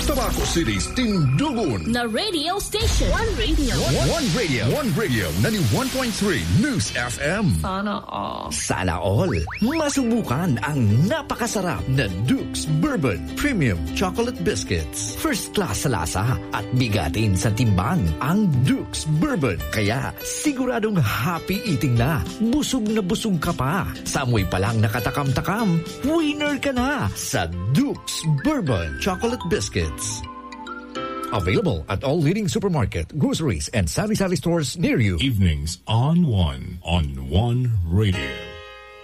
Tabaco City's Tindugun na radio station. One radio. One radio. 91.3 News FM. Sana all. Sana all. Masubukan ang napakasarap na Duke's Bourbon Premium Chocolate Biscuits. First class sa lasa at bigatin sa timbang ang Duke's Bourbon. Kaya siguradong happy eating na. Busog na busog ka pa. Sa amoy pa lang nakatakam-takam, winner ka na sa Duke's Bourbon Chocolate Biscuits. Available at all leading supermarket, groceries, and sari-sari stores near you. Evenings on One Radio.